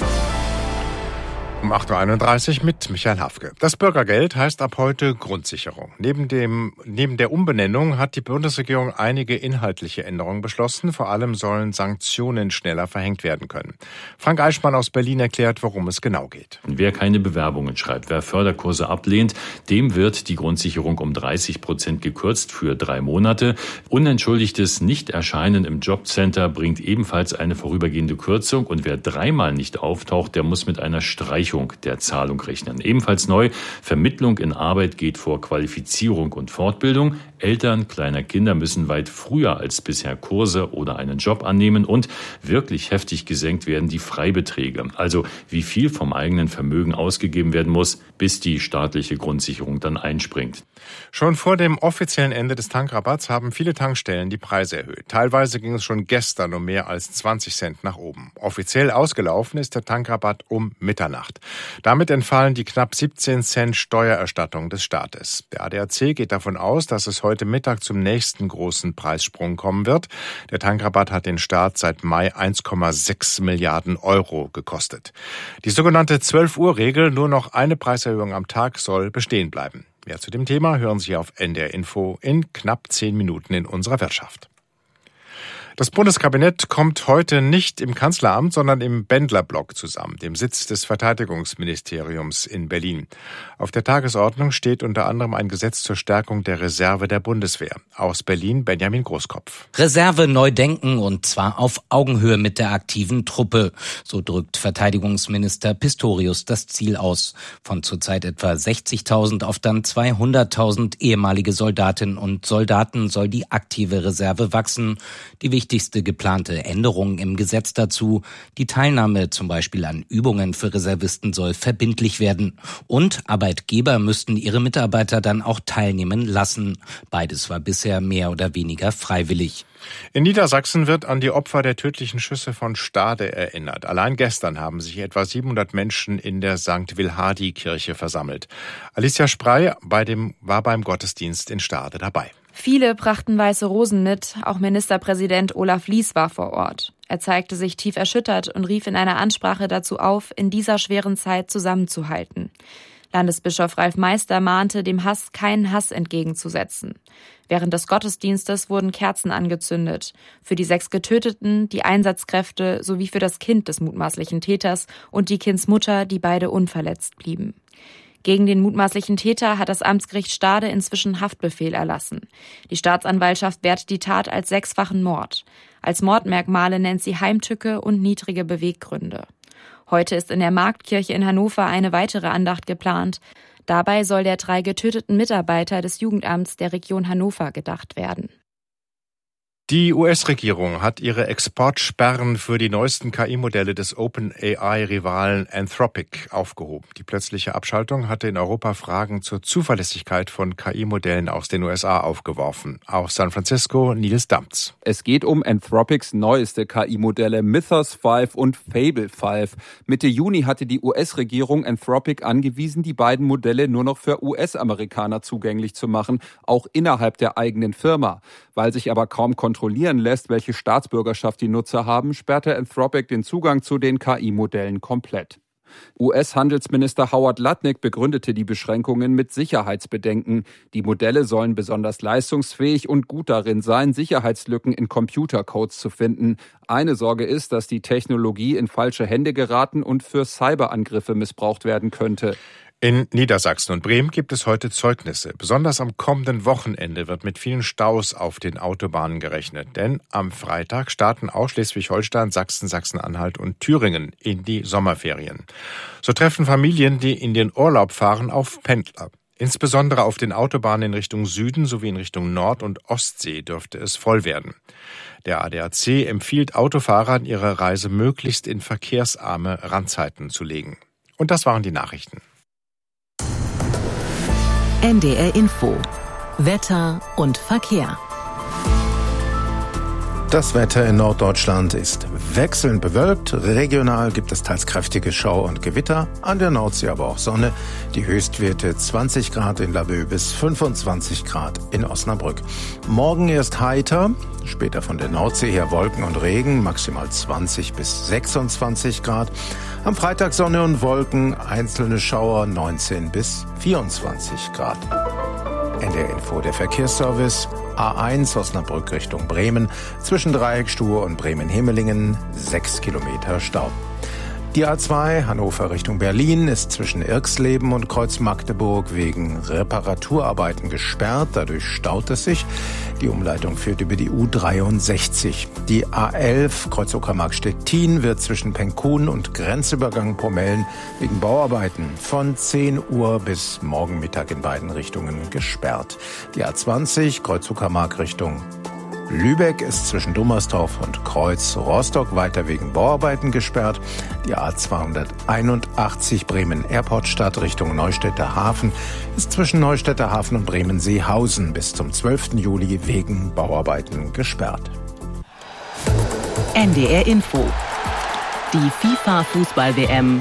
Um 8.31 Uhr mit Michael Hafke. Das Bürgergeld heißt ab heute Grundsicherung. Neben der Umbenennung hat die Bundesregierung einige inhaltliche Änderungen beschlossen. Vor allem sollen Sanktionen schneller verhängt werden können. Frank Eichmann aus Berlin erklärt, worum es genau geht. Wer keine Bewerbungen schreibt, wer Förderkurse ablehnt, dem wird die Grundsicherung um 30% gekürzt für 3 Monate. Unentschuldigtes Nichterscheinen im Jobcenter bringt ebenfalls eine vorübergehende Kürzung. Und wer 3-mal nicht auftaucht, der muss mit einer Streichung der Zahlung rechnen. Ebenfalls neu, Vermittlung in Arbeit geht vor Qualifizierung und Fortbildung. Eltern kleiner Kinder müssen weit früher als bisher Kurse oder einen Job annehmen und wirklich heftig gesenkt werden die Freibeträge. Also wie viel vom eigenen Vermögen ausgegeben werden muss, bis die staatliche Grundsicherung dann einspringt. Schon vor dem offiziellen Ende des Tankrabatts haben viele Tankstellen die Preise erhöht. Teilweise ging es schon gestern um mehr als 20 Cent nach oben. Offiziell ausgelaufen ist der Tankrabatt um Mitternacht. Damit entfallen die knapp 17 Cent Steuererstattung des Staates. Der ADAC geht davon aus, dass es heute Mittag zum nächsten großen Preissprung kommen wird. Der Tankrabatt hat den Staat seit Mai 1,6 Milliarden Euro gekostet. Die sogenannte 12-Uhr-Regel, nur noch eine Preiserhöhung am Tag, soll bestehen bleiben. Mehr zu dem Thema hören Sie auf NDR Info in knapp 10 Minuten in unserer Wirtschaft. Das Bundeskabinett kommt heute nicht im Kanzleramt, sondern im Bendlerblock zusammen, dem Sitz des Verteidigungsministeriums in Berlin. Auf der Tagesordnung steht unter anderem ein Gesetz zur Stärkung der Reserve der Bundeswehr. Aus Berlin Benjamin Großkopf. Reserve neu denken und zwar auf Augenhöhe mit der aktiven Truppe. So drückt Verteidigungsminister Pistorius das Ziel aus. Von zurzeit etwa 60.000 auf dann 200.000 ehemalige Soldatinnen und Soldaten soll die aktive Reserve wachsen. Die wichtigste geplante Änderung im Gesetz dazu: die Teilnahme zum Beispiel an Übungen für Reservisten soll verbindlich werden. Und Arbeitgeber müssten ihre Mitarbeiter dann auch teilnehmen lassen. Beides war bisher mehr oder weniger freiwillig. In Niedersachsen wird an die Opfer der tödlichen Schüsse von Stade erinnert. Allein gestern haben sich etwa 700 Menschen in der St. Wilhardi-Kirche versammelt. Alicia Sprey war beim Gottesdienst in Stade dabei. Viele brachten weiße Rosen mit, auch Ministerpräsident Olaf Lies war vor Ort. Er zeigte sich tief erschüttert und rief in einer Ansprache dazu auf, in dieser schweren Zeit zusammenzuhalten. Landesbischof Ralf Meister mahnte, dem Hass keinen Hass entgegenzusetzen. Während des Gottesdienstes wurden Kerzen angezündet. Für die 6 Getöteten, die Einsatzkräfte sowie für das Kind des mutmaßlichen Täters und die Kindsmutter, die beide unverletzt blieben. Gegen den mutmaßlichen Täter hat das Amtsgericht Stade inzwischen Haftbefehl erlassen. Die Staatsanwaltschaft wertet die Tat als 6-fachen Mord. Als Mordmerkmale nennt sie Heimtücke und niedrige Beweggründe. Heute ist in der Marktkirche in Hannover eine weitere Andacht geplant. Dabei soll der 3 getöteten Mitarbeiter des Jugendamts der Region Hannover gedacht werden. Die US-Regierung hat ihre Exportsperren für die neuesten KI-Modelle des OpenAI-Rivalen Anthropic aufgehoben. Die plötzliche Abschaltung hatte in Europa Fragen zur Zuverlässigkeit von KI-Modellen aus den USA aufgeworfen. Aus San Francisco, Nils Damz. Es geht um Anthropics neueste KI-Modelle Mythos 5 und Fable 5. Mitte Juni hatte die US-Regierung Anthropic angewiesen, die beiden Modelle nur noch für US-Amerikaner zugänglich zu machen, auch innerhalb der eigenen Firma. Weil sich aber kaum kontrollieren lässt, welche Staatsbürgerschaft die Nutzer haben, sperrte Anthropic den Zugang zu den KI-Modellen komplett. US-Handelsminister Howard Lutnick begründete die Beschränkungen mit Sicherheitsbedenken. Die Modelle sollen besonders leistungsfähig und gut darin sein, Sicherheitslücken in Computercodes zu finden. Eine Sorge ist, dass die Technologie in falsche Hände geraten und für Cyberangriffe missbraucht werden könnte. In Niedersachsen und Bremen gibt es heute Zeugnisse. Besonders am kommenden Wochenende wird mit vielen Staus auf den Autobahnen gerechnet. Denn am Freitag starten auch Schleswig-Holstein, Sachsen, Sachsen-Anhalt und Thüringen in die Sommerferien. So treffen Familien, die in den Urlaub fahren, auf Pendler. Insbesondere auf den Autobahnen in Richtung Süden sowie in Richtung Nord- und Ostsee dürfte es voll werden. Der ADAC empfiehlt Autofahrern, ihre Reise möglichst in verkehrsarme Randzeiten zu legen. Und das waren die Nachrichten. NDR Info. Wetter und Verkehr. Das Wetter in Norddeutschland ist wechselnd bewölkt. Regional gibt es teils kräftige Schauer und Gewitter. An der Nordsee aber auch Sonne. Die Höchstwerte 20 Grad in Laboe bis 25 Grad in Osnabrück. Morgen erst heiter, später von der Nordsee her Wolken und Regen, maximal 20 bis 26 Grad. Am Freitag Sonne und Wolken, einzelne Schauer 19 bis 24 Grad. NDR Info, der Verkehrsservice. A1 Osnabrück Richtung Bremen. Zwischen Dreieckstuhe und Bremen-Hemelingen 6 Kilometer Stau. Die A2 Hannover Richtung Berlin ist zwischen Irxleben und Kreuz Magdeburg wegen Reparaturarbeiten gesperrt. Dadurch staut es sich. Die Umleitung führt über die U63. Die A11 Kreuz Uckermark-Stettin wird zwischen Penkhuhn und Grenzübergang Pomellen wegen Bauarbeiten von 10 Uhr bis morgen Mittag in beiden Richtungen gesperrt. Die A20 Kreuz Uckermark Richtung Lübeck ist zwischen Dummersdorf und Kreuz Rostock weiter wegen Bauarbeiten gesperrt. Die A281 Bremen-Airportstadt Richtung Neustädter Hafen ist zwischen Neustädter Hafen und Bremen-Seehausen bis zum 12. Juli wegen Bauarbeiten gesperrt. NDR Info. Die FIFA-Fußball-WM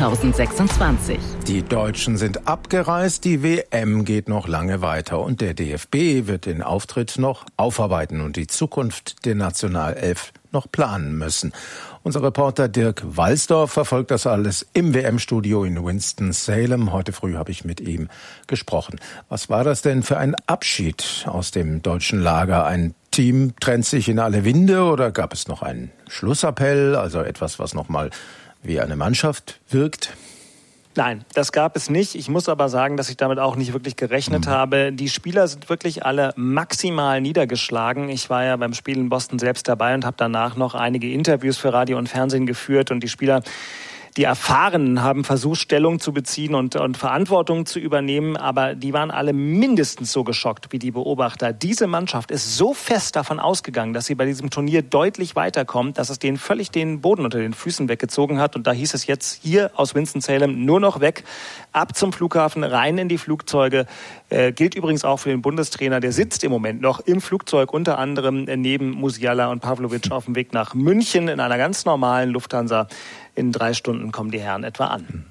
2026. Die Deutschen sind abgereist, die WM geht noch lange weiter und der DFB wird den Auftritt noch aufarbeiten und die Zukunft der Nationalelf noch planen müssen. Unser Reporter Dirk Walsdorf verfolgt das alles im WM-Studio in Winston-Salem. Heute früh habe ich mit ihm gesprochen. Was war das denn für ein Abschied aus dem deutschen Lager? Ein Team trennt sich in alle Winde oder gab es noch einen Schlussappell, also etwas, was nochmal wie eine Mannschaft wirkt? Nein, das gab es nicht. Ich muss aber sagen, dass ich damit auch nicht wirklich gerechnet habe. Die Spieler sind wirklich alle maximal niedergeschlagen. Ich war ja beim Spiel in Boston selbst dabei und habe danach noch einige Interviews für Radio und Fernsehen geführt. Und die Spieler, die Erfahrenen, haben versucht, Stellung zu beziehen und Verantwortung zu übernehmen, aber die waren alle mindestens so geschockt wie die Beobachter. Diese Mannschaft ist so fest davon ausgegangen, dass sie bei diesem Turnier deutlich weiterkommt, dass es denen völlig den Boden unter den Füßen weggezogen hat. Und da hieß es jetzt hier aus Winston-Salem nur noch weg, ab zum Flughafen, rein in die Flugzeuge. Gilt übrigens auch für den Bundestrainer, der sitzt im Moment noch im Flugzeug, unter anderem neben Musiala und Pavlovic auf dem Weg nach München in einer ganz normalen Lufthansa. In 3 Stunden kommen die Herren etwa an.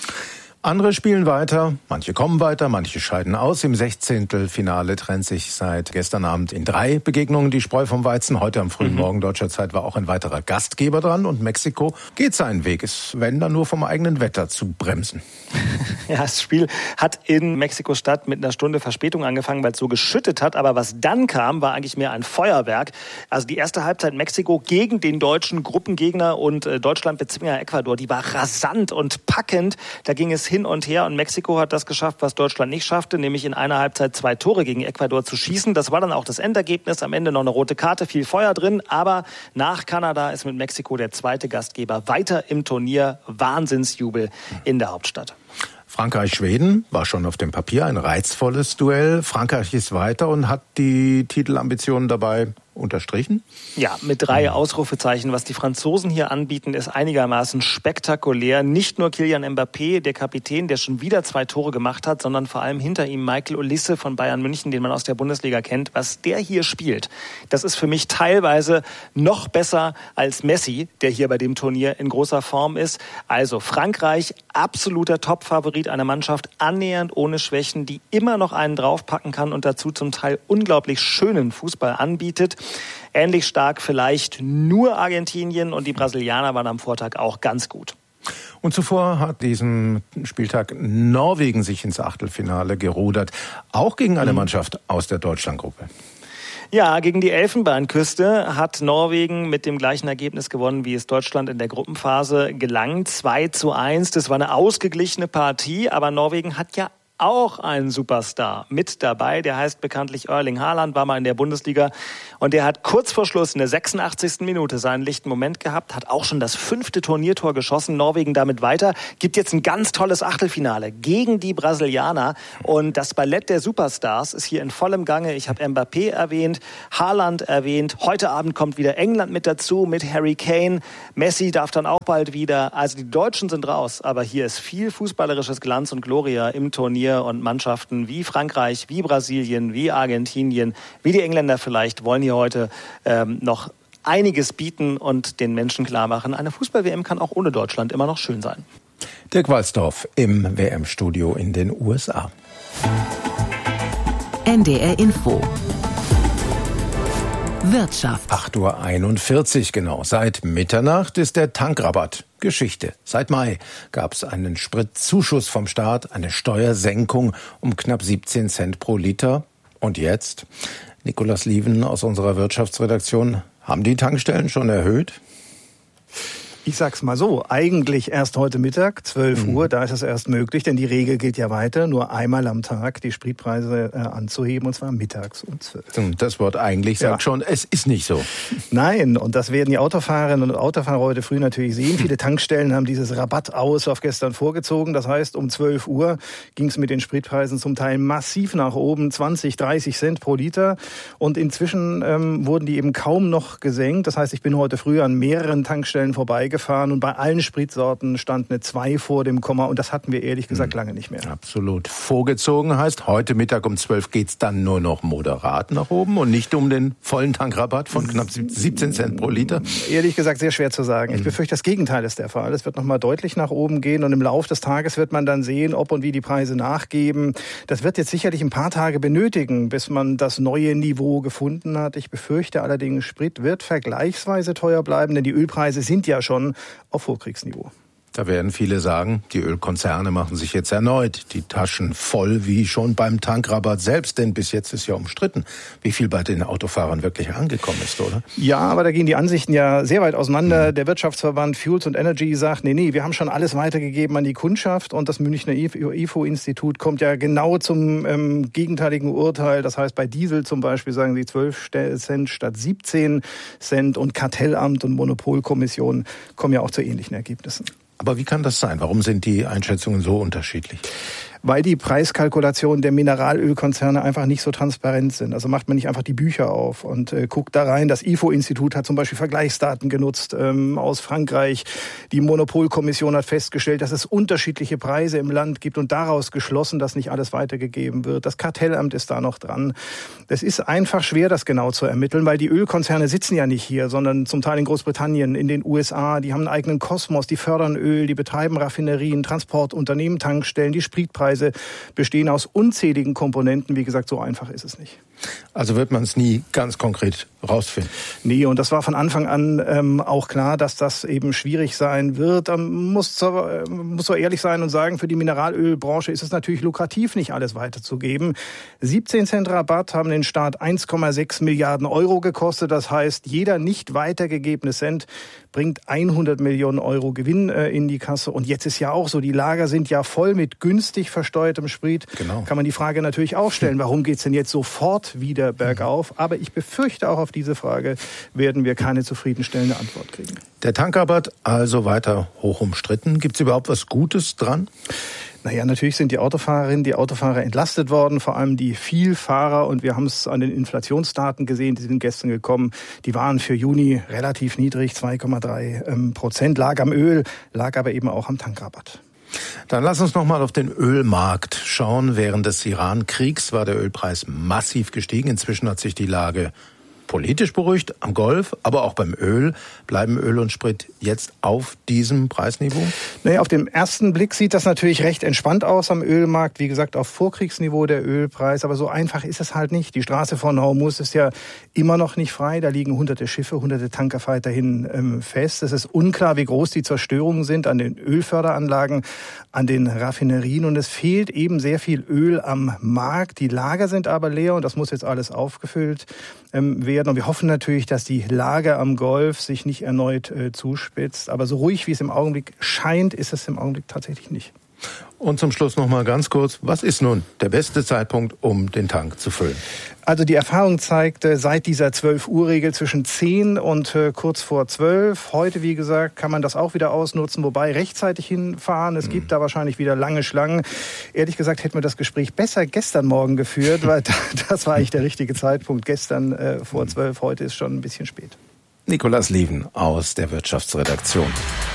Andere spielen weiter, manche kommen weiter, manche scheiden aus. Im 16. trennt sich seit gestern Abend in 3 Begegnungen die Spreu vom Weizen. Heute am frühen Morgen deutscher Zeit war auch ein weiterer Gastgeber dran und Mexiko geht seinen Weg. Es wenn dann nur vom eigenen Wetter zu bremsen. Ja, das Spiel hat in Mexiko-Stadt mit einer Stunde Verspätung angefangen, weil es so geschüttet hat. Aber was dann kam, war eigentlich mehr ein Feuerwerk. Also die erste Halbzeit Mexiko gegen den deutschen Gruppengegner und Deutschland-Bezwinger Ecuador, die war rasant und packend. Da ging es hin und her und Mexiko hat das geschafft, was Deutschland nicht schaffte, nämlich in einer Halbzeit 2 Tore gegen Ecuador zu schießen. Das war dann auch das Endergebnis. Am Ende noch eine rote Karte, viel Feuer drin. Aber nach Kanada ist mit Mexiko der zweite Gastgeber weiter im Turnier. Wahnsinnsjubel in der Hauptstadt. Frankreich-Schweden war schon auf dem Papier ein reizvolles Duell. Frankreich ist weiter und hat die Titelambitionen dabei unterstrichen? Ja, mit 3 Ausrufezeichen. Was die Franzosen hier anbieten, ist einigermaßen spektakulär. Nicht nur Kylian Mbappé, der Kapitän, der schon wieder 2 Tore gemacht hat, sondern vor allem hinter ihm Michael Olise von Bayern München, den man aus der Bundesliga kennt. Was der hier spielt, das ist für mich teilweise noch besser als Messi, der hier bei dem Turnier in großer Form ist. Also Frankreich, absoluter Top-Favorit, eine Mannschaft annähernd ohne Schwächen, die immer noch einen draufpacken kann und dazu zum Teil unglaublich schönen Fußball anbietet. Ähnlich stark vielleicht nur Argentinien, und die Brasilianer waren am Vortag auch ganz gut. Und zuvor hat diesen Spieltag Norwegen sich ins Achtelfinale gerudert, auch gegen eine Mannschaft aus der Deutschlandgruppe. Ja, gegen die Elfenbeinküste hat Norwegen mit dem gleichen Ergebnis gewonnen, wie es Deutschland in der Gruppenphase gelang. 2:1. Das war eine ausgeglichene Partie, aber Norwegen hat ja auch einen Superstar mit dabei. Der heißt bekanntlich Erling Haaland, war mal in der Bundesliga. Und der hat kurz vor Schluss in der 86. Minute seinen lichten Moment gehabt, hat auch schon das 5. Turniertor geschossen. Norwegen damit weiter. Gibt jetzt ein ganz tolles Achtelfinale gegen die Brasilianer. Und das Ballett der Superstars ist hier in vollem Gange. Ich habe Mbappé erwähnt, Haaland erwähnt. Heute Abend kommt wieder England mit dazu, mit Harry Kane. Messi darf dann auch bald wieder. Also die Deutschen sind raus. Aber hier ist viel fußballerisches Glanz und Gloria im Turnier. Und Mannschaften wie Frankreich, wie Brasilien, wie Argentinien, wie die Engländer vielleicht, wollen hier heute noch einiges bieten und den Menschen klar machen, eine Fußball-WM kann auch ohne Deutschland immer noch schön sein. Dirk Walsdorf im WM-Studio in den USA. NDR Info. Wirtschaft. 8:41 Uhr genau. Seit Mitternacht ist der Tankrabatt Geschichte. Seit Mai gab es einen Spritzuschuss vom Staat, eine Steuersenkung um knapp 17 Cent pro Liter. Und jetzt? Nikolaus Lieven aus unserer Wirtschaftsredaktion. Haben die Tankstellen schon erhöht? Ich sag's mal so, eigentlich erst heute Mittag, 12 Uhr, da ist es erst möglich, denn die Regel gilt ja weiter, nur einmal am Tag die Spritpreise anzuheben, und zwar mittags um 12. Das Wort eigentlich sagt schon, es ist nicht so. Nein, und das werden die Autofahrerinnen und Autofahrer heute früh natürlich sehen. Viele Tankstellen haben dieses Rabatt auf gestern vorgezogen. Das heißt, um 12 Uhr ging es mit den Spritpreisen zum Teil massiv nach oben, 20, 30 Cent pro Liter. Und inzwischen wurden die eben kaum noch gesenkt. Das heißt, ich bin heute früh an mehreren Tankstellen vorbeigefahren und bei allen Spritsorten stand eine 2 vor dem Komma, und das hatten wir ehrlich gesagt lange nicht mehr. Absolut. Vorgezogen heißt, heute Mittag um 12 geht's dann nur noch moderat nach oben und nicht um den vollen Tankrabatt von knapp 17 Cent pro Liter? Ehrlich gesagt sehr schwer zu sagen. Ich befürchte, das Gegenteil ist der Fall. Es wird nochmal deutlich nach oben gehen, und im Laufe des Tages wird man dann sehen, ob und wie die Preise nachgeben. Das wird jetzt sicherlich ein paar Tage benötigen, bis man das neue Niveau gefunden hat. Ich befürchte allerdings, Sprit wird vergleichsweise teuer bleiben, denn die Ölpreise sind ja schon auf Vorkriegsniveau. Da werden viele sagen, die Ölkonzerne machen sich jetzt erneut die Taschen voll, wie schon beim Tankrabatt selbst, denn bis jetzt ist ja umstritten, wie viel bei den Autofahrern wirklich angekommen ist, oder? Ja, aber da gehen die Ansichten ja sehr weit auseinander. Der Wirtschaftsverband Fuels and Energy sagt, nee, wir haben schon alles weitergegeben an die Kundschaft, und das Münchner IFO-Institut kommt ja genau zum gegenteiligen Urteil. Das heißt, bei Diesel zum Beispiel sagen sie 12 Cent statt 17 Cent, und Kartellamt und Monopolkommission kommen ja auch zu ähnlichen Ergebnissen. Aber wie kann das sein? Warum sind die Einschätzungen so unterschiedlich? Weil die Preiskalkulationen der Mineralölkonzerne einfach nicht so transparent sind. Also macht man nicht einfach die Bücher auf und guckt da rein. Das IFO-Institut hat zum Beispiel Vergleichsdaten genutzt aus Frankreich. Die Monopolkommission hat festgestellt, dass es unterschiedliche Preise im Land gibt und daraus geschlossen, dass nicht alles weitergegeben wird. Das Kartellamt ist da noch dran. Es ist einfach schwer, das genau zu ermitteln, weil die Ölkonzerne sitzen ja nicht hier, sondern zum Teil in Großbritannien, in den USA. Die haben einen eigenen Kosmos, die fördern Öl, die betreiben Raffinerien, Transportunternehmen, Tankstellen, die Spritpreise bestehen aus unzähligen Komponenten. Wie gesagt, so einfach ist es nicht. Also wird man es nie ganz konkret rausfinden? Nee, und das war von Anfang an auch klar, dass das eben schwierig sein wird. Man muss so ehrlich sein und sagen, für die Mineralölbranche ist es natürlich lukrativ, nicht alles weiterzugeben. 17 Cent Rabatt haben den Staat 1,6 Milliarden Euro gekostet. Das heißt, jeder nicht weitergegebene Cent bringt 100 Millionen Euro Gewinn in die Kasse. Und jetzt ist ja auch so, die Lager sind ja voll mit günstig versteuertem Sprit. Genau. Kann man die Frage natürlich auch stellen, warum geht's denn jetzt sofort hart wieder bergauf. Aber ich befürchte, auch auf diese Frage werden wir keine zufriedenstellende Antwort kriegen. Der Tankrabatt also weiter hoch umstritten. Gibt es überhaupt was Gutes dran? Naja, natürlich sind die Autofahrer entlastet worden, vor allem die Vielfahrer. Und wir haben es an den Inflationsdaten gesehen, die sind gestern gekommen. Die waren für Juni relativ niedrig, 2,3%. Lag am Öl, lag aber eben auch am Tankrabatt. Dann lass uns noch mal auf den Ölmarkt schauen. Während des Iran-Kriegs war der Ölpreis massiv gestiegen. Inzwischen hat sich die Lage politisch beruhigt am Golf, aber auch beim Öl. Bleiben Öl und Sprit jetzt auf diesem Preisniveau? Naja, auf den ersten Blick sieht das natürlich recht entspannt aus am Ölmarkt. Wie gesagt, auf Vorkriegsniveau der Ölpreis. Aber so einfach ist es halt nicht. Die Straße von Hormuz ist ja immer noch nicht frei. Da liegen hunderte Schiffe, hunderte Tanker weiterhin fest. Es ist unklar, wie groß die Zerstörungen sind an den Ölförderanlagen, an den Raffinerien. Und es fehlt eben sehr viel Öl am Markt. Die Lager sind aber leer und das muss jetzt alles aufgefüllt werden. Und wir hoffen natürlich, dass die Lage am Golf sich nicht erneut zuspitzt. Aber so ruhig, wie es im Augenblick scheint, ist es im Augenblick tatsächlich nicht. Und zum Schluss noch mal ganz kurz, was ist nun der beste Zeitpunkt, um den Tank zu füllen? Also die Erfahrung zeigt, seit dieser 12-Uhr-Regel zwischen 10 und kurz vor 12. Heute, wie gesagt, kann man das auch wieder ausnutzen, wobei rechtzeitig hinfahren. Es gibt da wahrscheinlich wieder lange Schlangen. Ehrlich gesagt hätten wir das Gespräch besser gestern Morgen geführt, weil das war eigentlich der richtige Zeitpunkt. Gestern vor 12, heute ist schon ein bisschen spät. Nicolas Lieven aus der Wirtschaftsredaktion.